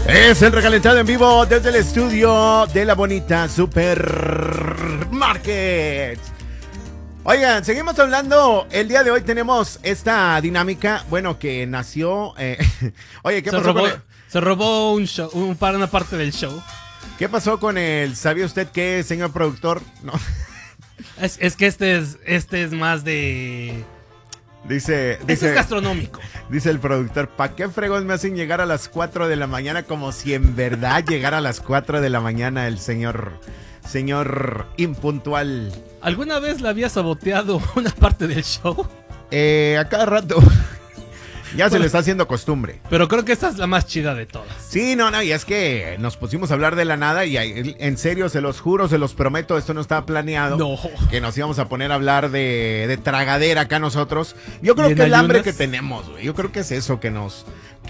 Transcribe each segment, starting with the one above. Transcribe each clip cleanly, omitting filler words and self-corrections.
Es el recalentado en vivo desde el estudio de la bonita Supermarket. Oigan, seguimos hablando. El día de hoy tenemos esta dinámica, bueno, que nació... Oye, ¿qué pasó con el... Se robó una parte del show. ¿Qué pasó con el... ¿Sabía usted qué, señor productor? No. Es que este es más de... Dice, Este es gastronómico. Dice el productor, ¿para qué fregos me hacen llegar a las 4 de la mañana? Como si en verdad llegara a las 4 de la mañana el señor impuntual. ¿Alguna vez le había saboteado una parte del show? A cada rato. Ya se le está haciendo costumbre. Pero creo que esta es la más chida de todas. Sí, no, y es que nos pusimos a hablar de la nada y en serio, se los juro, se los prometo, esto no estaba planeado. No. Que nos íbamos a poner a hablar de tragadera acá nosotros. Yo creo que el hambre que tenemos, güey. Yo creo que es eso que nos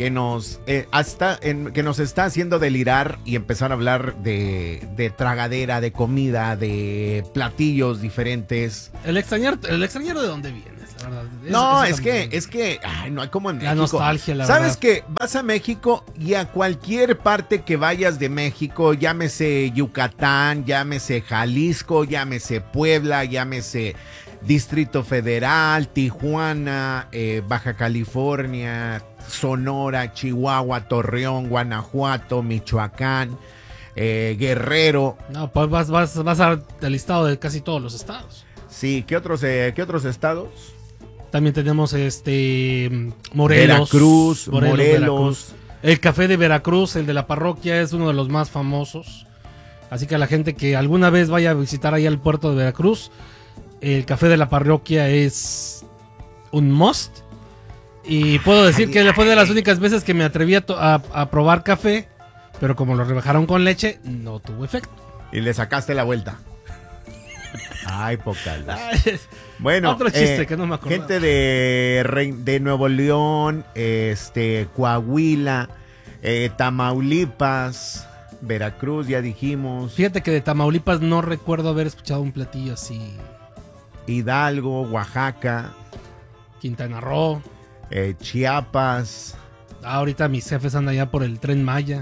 está haciendo delirar y empezar a hablar de tragadera, de comida, de platillos diferentes. El extranjero de dónde vienes, la verdad. No, es que ay, no hay como en México. La nostalgia, la verdad. ¿Sabes qué? Vas a México y a cualquier parte que vayas de México, llámese Yucatán, llámese Jalisco, llámese Puebla, llámese Distrito Federal, Tijuana, Baja California, Sonora, Chihuahua, Torreón, Guanajuato, Michoacán, Guerrero. No, pues vas al listado de casi todos los estados. Sí, ¿qué otros estados? También tenemos Morelos, Veracruz, Morelos. Veracruz. El café de Veracruz, el de la parroquia, es uno de los más famosos. Así que a la gente que alguna vez vaya a visitar ahí al puerto de Veracruz, el café de la parroquia es un must. Y puedo decir que fue de las únicas veces que me atreví a probar café, pero como lo rebajaron con leche, no tuvo efecto. Y le sacaste la vuelta. Ay, pocalas. Bueno, otro chiste que no me acuerdo. Gente de Nuevo León, Coahuila, Tamaulipas, Veracruz, ya dijimos. Fíjate que de Tamaulipas no recuerdo haber escuchado un platillo así. Hidalgo, Oaxaca, Quintana Roo, Chiapas. Ahorita mis jefes andan allá por el Tren Maya.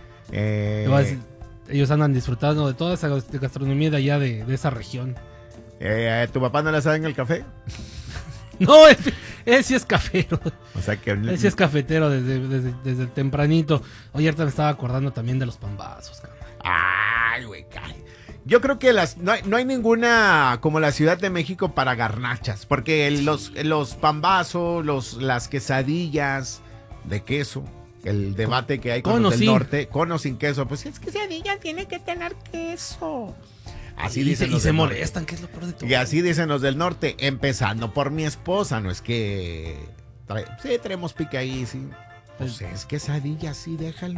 Ellos andan disfrutando de toda esa gastronomía de allá, de esa región. ¿Tu papá no le sabe en el café? No, él sí es cafero. O sea que él sí es cafetero desde tempranito. Oye, ahorita me estaba acordando también de los pambazos, cabrón. Ay, güey, yo creo que no hay ninguna como la Ciudad de México para garnachas, porque los pambazos, las quesadillas de queso, el debate que hay con los del norte, con o sin queso, pues es quesadilla tiene que tener queso. Así dicen los y se del molestan, norte. que es lo peor de todo. Y así dicen los del norte, empezando por mi esposa, no es que sí traemos pique ahí, sí. Pues es quesadilla, sí, déjalo.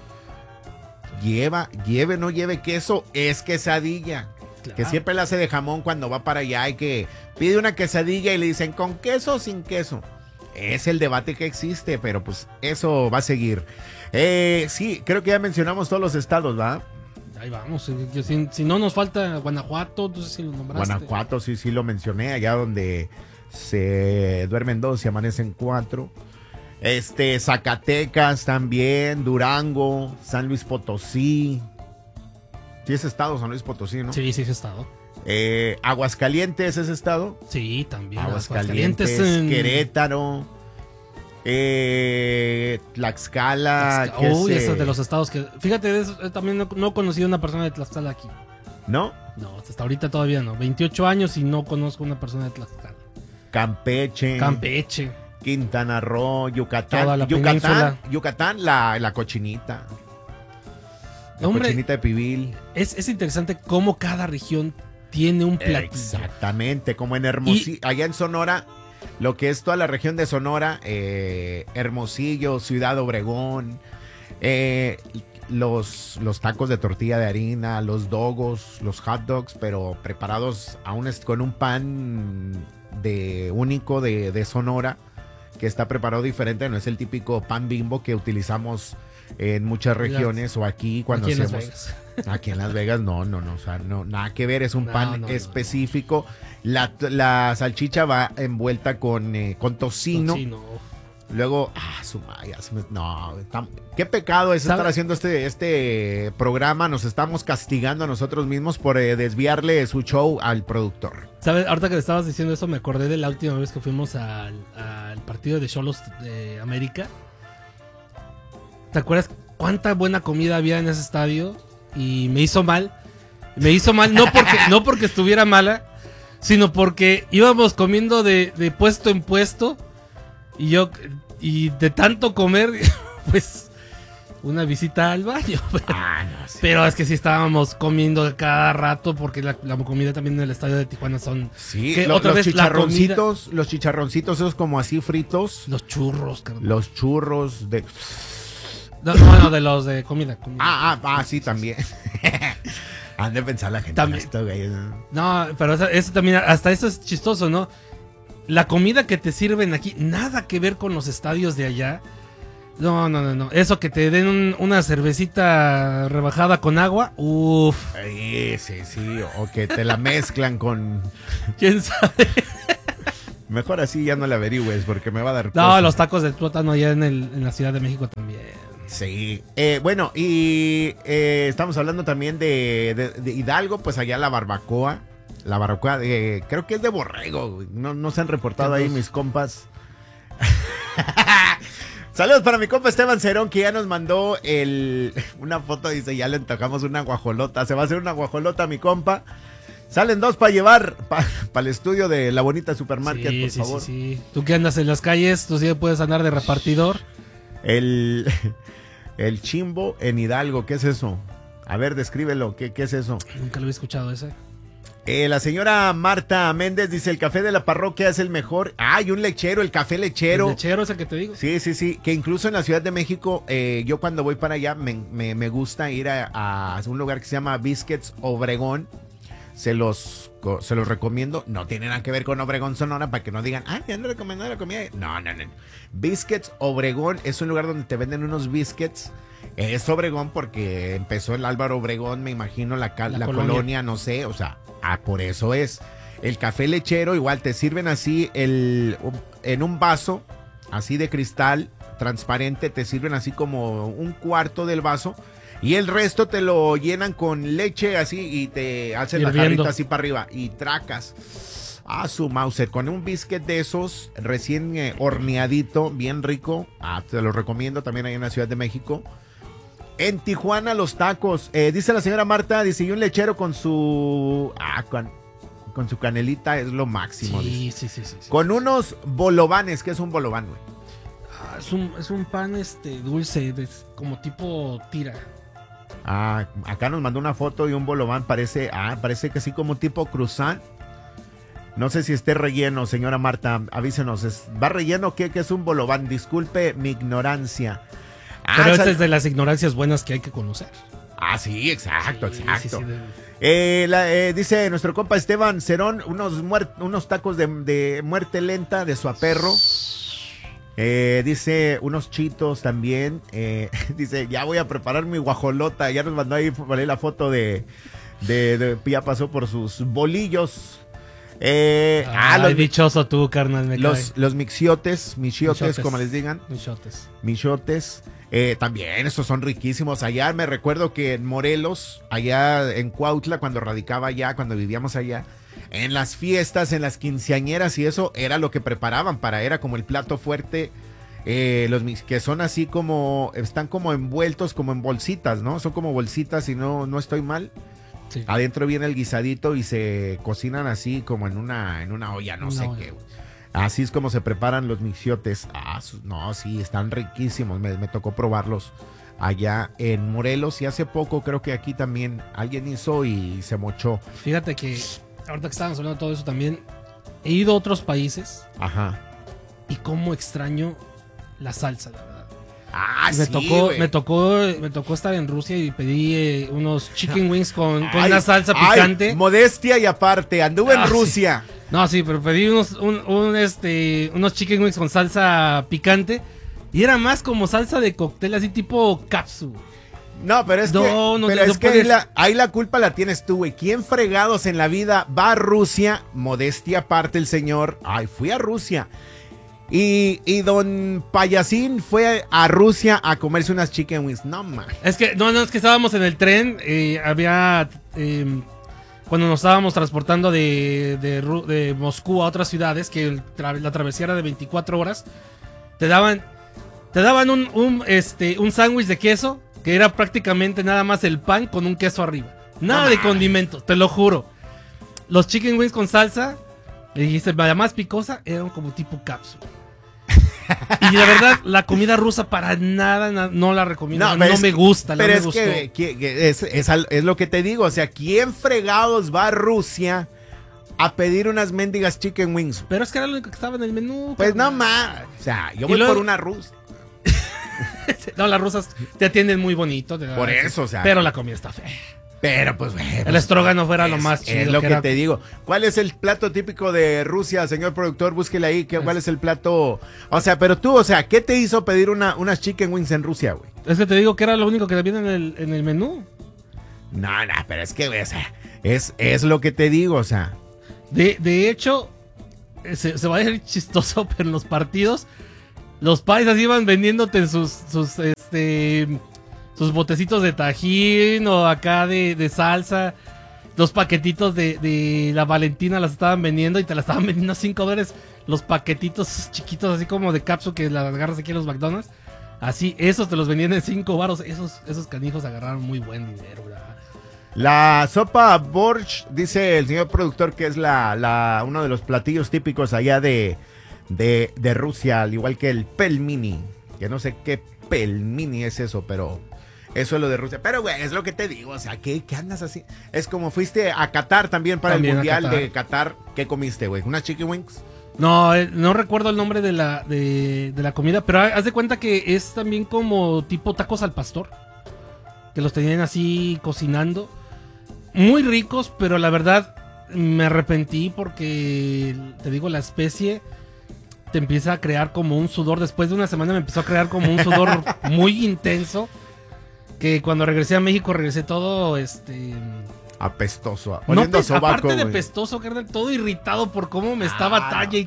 Lleve, no lleve queso, es quesadilla. Claro. Que siempre la hace de jamón cuando va para allá y que pide una quesadilla y le dicen ¿con queso o sin queso? Es el debate que existe, pero pues eso va a seguir. Sí, creo que ya mencionamos todos los estados, ¿va? Ahí vamos, si no nos falta Guanajuato, no sé si lo nombraste. Guanajuato, sí lo mencioné, allá donde se duermen 2 y se amanecen 4. Zacatecas también, Durango, San Luis Potosí. Sí es estado San Luis Potosí, ¿no? Sí es estado. Aguascalientes es estado. Sí, también. Aguascalientes, Querétaro, Tlaxcala. Uy, esos de los estados que... Fíjate, también no conocí a una persona de Tlaxcala aquí. ¿No? No, hasta ahorita todavía no. 28 años y no conozco a una persona de Tlaxcala. Campeche. Quintana Roo, Yucatán. Toda la península. Yucatán, la cochinita. La cochinita de pibil. Es interesante cómo cada región tiene un platillo. Exactamente, como en Hermosillo, allá en Sonora, lo que es toda la región de Sonora, Hermosillo, Ciudad Obregón, los tacos de tortilla de harina, los dogos, los hot dogs, pero preparados aún con un pan único de Sonora, que está preparado diferente, no es el típico pan Bimbo que utilizamos en muchas regiones o aquí cuando aquí hacemos aquí en Las Vegas no, o sea, no, nada que ver, es un pan específico. La salchicha va envuelta con tocino. Luego, no, qué pecado es estar haciendo este programa. Nos estamos castigando a nosotros mismos por desviarle su show al productor. ¿Sabes? Ahorita que le estabas diciendo eso, me acordé de la última vez que fuimos al partido de Xolos de América. ¿Te acuerdas cuánta buena comida había en ese estadio? Y me hizo mal. Me hizo mal no porque estuviera mala, sino porque íbamos comiendo de puesto en puesto. Y de tanto comer, pues, una visita al baño. Sí. Pero es que sí estábamos comiendo cada rato, porque la comida también en el estadio de Tijuana son... Sí, que los chicharroncitos, los chicharroncitos esos como así fritos. los churros, carnal. Los churros de... No, de los de comida. Sí, también. Han de pensar la gente también. en esto, güey. No, pero eso también, hasta eso es chistoso, ¿no? La comida que te sirven aquí, nada que ver con los estadios de allá. No. Eso que te den una cervecita rebajada con agua, uff. Sí. O que te la mezclan con... ¿Quién sabe? Mejor así ya no la averigües porque me va a dar No, cosa. los tacos de tuétano allá en la Ciudad de México también. Sí. Bueno, y estamos hablando también de Hidalgo, pues allá la barbacoa. La barbacoa, creo que es de borrego. No se han reportado ahí mis compas. Saludos para mi compa Esteban Cerón, que ya nos mandó una foto. Dice, ya le antojamos una guajolota. Se va a hacer una guajolota, mi compa. Salen 2 para llevar para el estudio de La Bonita Supermarket, por favor. Sí. Tú que andas en las calles, tú sí puedes andar de repartidor. El chimbo en Hidalgo, ¿qué es eso? A ver, descríbelo, ¿qué es eso? Nunca lo había escuchado ese. La señora Marta Méndez dice, el café de la parroquia es el mejor. Y un lechero, el café lechero. ¿El lechero es el que te digo? Sí, que incluso en la Ciudad de México, yo cuando voy para allá me gusta ir a un lugar que se llama Biscuits Obregón. Se los recomiendo. No tiene nada que ver con Obregón, Sonora, para que no digan, ya no recomendó la comida. No. Biscuits Obregón es un lugar donde te venden unos biscuits. Es Obregón porque empezó el Álvaro Obregón, me imagino, la colonia, no sé, o sea, por eso es. El café lechero igual te sirven así en un vaso, así de cristal, transparente, te sirven así como un cuarto del vaso y el resto te lo llenan con leche así y te hacen la jarrita así para arriba y tracas. Su Mauser, con un biscuit de esos recién horneadito, bien rico. Te lo recomiendo también ahí en la Ciudad de México. En Tijuana los tacos, dice la señora Marta, dice, y un lechero con su con su canelita es lo máximo. Sí. Con unos bolovanes, ¿qué es un bolován, güey? Es un pan dulce, como tipo tira. Acá nos mandó una foto y un bolován parece que así como tipo croissant. No sé si esté relleno, señora Marta, avísenos, ¿va relleno? ¿Qué es un bolován? Disculpe mi ignorancia. Pero esta es de las ignorancias buenas que hay que conocer. Sí, exacto. Sí, dice nuestro compa Esteban Cerón, unos tacos de muerte lenta de su aperro. Dice unos chitos también. Dice, ya voy a preparar mi guajolota. Ya nos mandó ahí la foto de ya pasó por sus bolillos. Dichoso tú, carnal. Los michiotes, como les digan. Michotes. También, estos son riquísimos. Allá me recuerdo que en Morelos, allá en Cuautla, cuando radicaba allá, cuando vivíamos allá, en las fiestas, en las quinceañeras y eso, era lo que preparaban era como el plato fuerte. Los que son así como, están como envueltos, como en bolsitas, ¿no? Son como bolsitas, si no estoy mal. Sí. Adentro viene el guisadito y se cocinan así como en una olla, no sé qué. Así es como se preparan los mixiotes. No, sí, están riquísimos. Me tocó probarlos allá en Morelos y hace poco creo que aquí también alguien hizo y se mochó. Fíjate que ahorita que estábamos hablando de todo eso también, he ido a otros países. Ajá. Y cómo extraño la salsa, la verdad. Me tocó estar en Rusia y pedí unos chicken wings con una salsa picante. Modestia y aparte, anduve en Rusia. Sí. No, sí, pero pedí unos chicken wings con salsa picante y era más como salsa de cóctel, así tipo capsu. No, pero es que ahí la culpa la tienes tú, güey. ¿Quién fregados en la vida va a Rusia? Modestia aparte el señor. Fui a Rusia. Y don Payasín fue a Rusia a comerse unas chicken wings. No, man. Es que estábamos en el tren. Cuando nos estábamos transportando de Moscú a otras ciudades, que la travesía era de 24 horas, te daban un sándwich de queso, que era prácticamente nada más el pan con un queso arriba. Nada de condimentos, te lo juro. Los chicken wings con salsa, le dijiste, la más picosa, eran como tipo cápsula. Y la verdad, la comida rusa para nada no la recomiendo. No me gusta. Pero no me es es lo que te digo. O sea, ¿quién fregados va a Rusia a pedir unas mendigas chicken wings? Pero es que era lo único que estaba en el menú. Pues no más. O sea, yo voy por una rusa. No, las rusas te atienden muy bonito. Por eso, o sea. Pero la comida está fea. Pero pues bueno. El estrógano fuera lo más chido. Es lo que te digo. ¿Cuál es el plato típico de Rusia, señor productor? Búsquele ahí. ¿Cuál es el plato? O sea, pero tú, o sea, ¿qué te hizo pedir unas chicken wings en Rusia, güey? Es que te digo que era lo único que viene en el menú. No, pero es que, güey, o sea, es lo que te digo, o sea. De hecho, se va a ir chistoso, pero en los partidos, los paisas iban vendiéndote sus botecitos de tajín o acá de salsa. Los paquetitos de la Valentina las estaban vendiendo y te las estaban vendiendo a $5. Los paquetitos chiquitos así como de cápsula que las agarras aquí en los McDonald's. Así, esos te los vendían en $5. Esos canijos agarraron muy buen dinero, ¿verdad? La sopa borsch, dice el señor productor, que es uno de los platillos típicos allá de Rusia, al igual que el pelmini. Que no sé qué pelmini es eso, pero... Eso es lo de Rusia. Pero, güey, es lo que te digo. O sea, ¿qué andas así? Es como fuiste a Qatar también para el Mundial de Qatar. ¿Qué comiste, güey? ¿Unas chicken wings? No recuerdo el nombre de la comida, pero haz de cuenta que es también como tipo tacos al pastor. Que los tenían así cocinando. Muy ricos, pero la verdad me arrepentí porque, te digo, la especie te empieza a crear como un sudor. Después de una semana me empezó a crear como un sudor muy intenso. Que cuando regresé a México regresé todo apestoso, aparte de pestoso, carnal, todo irritado por cómo me estaba talle.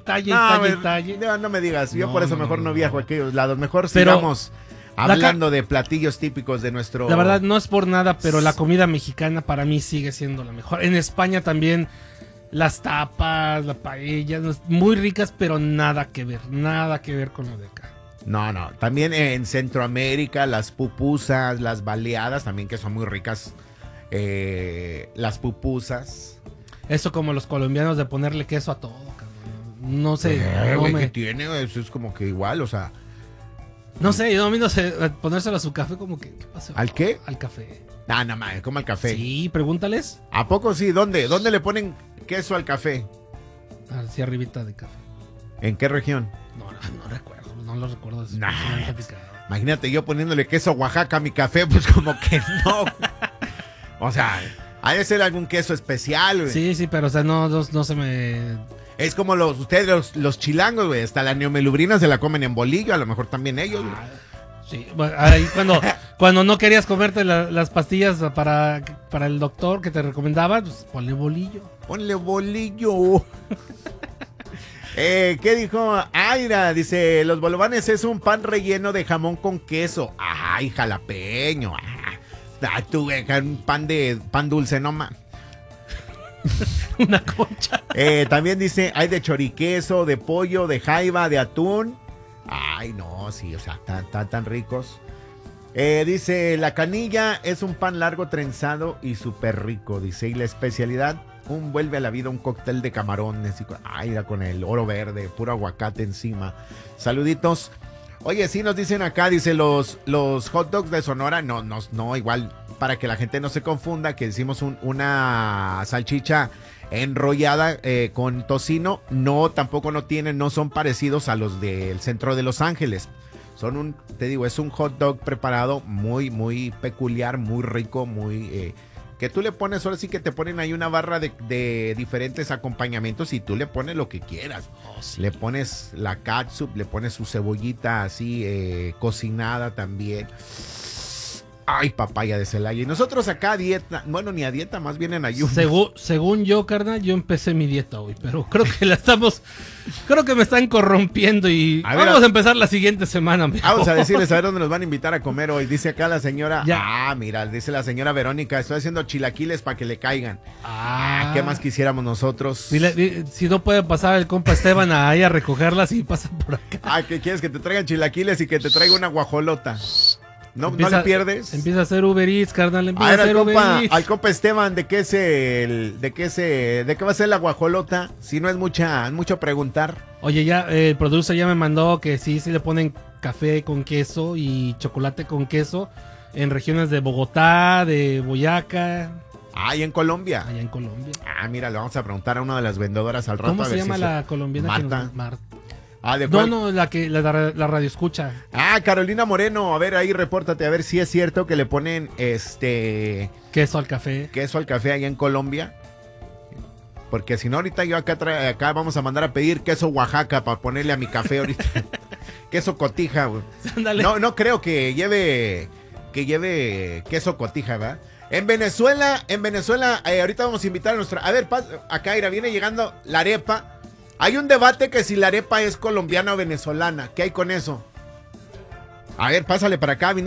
No me digas, yo por eso mejor no viajo a aquellos lados, mejor sigamos hablando de platillos típicos de nuestro... La verdad no es por nada, pero la comida mexicana para mí sigue siendo la mejor. En España también las tapas, la paella, muy ricas, pero nada que ver con lo de acá. No, también en Centroamérica las pupusas, las baleadas también, que son muy ricas, las pupusas. Eso como los colombianos de ponerle queso a todo, cabrón. No sé. ¿Qué tiene? Eso es como que igual, o sea... No sé, yo no sé, ponérselo a su café como que... ¿Qué pasó? ¿Al qué? Al café. No más, como al café. Sí, pregúntales. ¿A poco sí? ¿Dónde le ponen queso al café? Así arribita de café. ¿En qué región? No recuerdo. No lo recuerdo. Imagínate yo poniéndole queso Oaxaca a mi café, pues como que no. O sea, ha de ser algún queso especial, güey. Sí, pero o sea, no se me... Es como ustedes los chilangos, güey. Hasta la neomelubrina se la comen en bolillo, a lo mejor también ellos, güey. Sí, ahí cuando no querías comerte las pastillas para el doctor que te recomendaba, pues ponle bolillo. Ponle bolillo. ¿Qué dijo Aira? Dice, los bolovanes es un pan relleno de jamón con queso. Ay, jalapeño. Tú, un pan dulce, no más. Una concha. También dice, hay de choriqueso, de pollo, de jaiba, de atún. Ay, no, sí, o sea, tan ricos. Dice, la canilla es un pan largo trenzado y súper rico. Dice, y la especialidad, vuelve a la vida un cóctel de camarones. Ay, con el oro verde, puro aguacate encima. Saluditos. Oye, sí nos dicen acá, dice, los hot dogs de Sonora, no, igual, para que la gente no se confunda, que decimos una salchicha enrollada con tocino, tampoco no son parecidos a los del centro de Los Ángeles. Es un hot dog preparado muy, muy peculiar, muy rico, muy... que tú le pones, ahora sí que te ponen ahí una barra de diferentes acompañamientos y tú le pones lo que quieras. Sí. Le pones la catsup, le pones su cebollita así cocinada también. Ay, papaya de Celaya. Y nosotros acá a dieta, bueno, ni a dieta, más bien en ayuno. Según yo, carnal, yo empecé mi dieta hoy, pero creo que me están corrompiendo y vamos a empezar la siguiente semana. Vamos a decirles a ver dónde nos van a invitar a comer hoy. Dice acá la señora, mira, dice la señora Verónica, estoy haciendo chilaquiles para que le caigan. ¿Qué más quisiéramos nosotros? Si no puede pasar el compa Esteban ahí a recogerlas y pasa por acá. ¿Qué quieres? Que te traigan chilaquiles y que te traiga una guajolota. No le pierdes. Empieza a hacer Uber Eats, carnal. Al compa Esteban, ¿de qué va a ser la guajolota? Si no es mucho preguntar. Oye, ya el producer ya me mandó que sí le ponen café con queso y chocolate con queso en regiones de Bogotá, de Boyacá. ¿Y en Colombia? Allá en Colombia. Mira, le vamos a preguntar a una de las vendedoras al rato. ¿Cómo se llama la colombiana? Marta. ¿De cuál? La radio escucha. Carolina Moreno, a ver, ahí repórtate, a ver si es cierto que le ponen queso al café. Queso al café allá en Colombia. Porque si no, ahorita yo acá vamos a mandar a pedir queso Oaxaca para ponerle a mi café ahorita. Queso cotija, güey. No creo que lleve queso cotija, ¿verdad? En Venezuela, ahorita vamos a invitar a nuestra... A ver, acá, mira, viene llegando la arepa. Hay un debate que si la arepa es colombiana o venezolana. ¿Qué hay con eso? A ver, pásale para acá,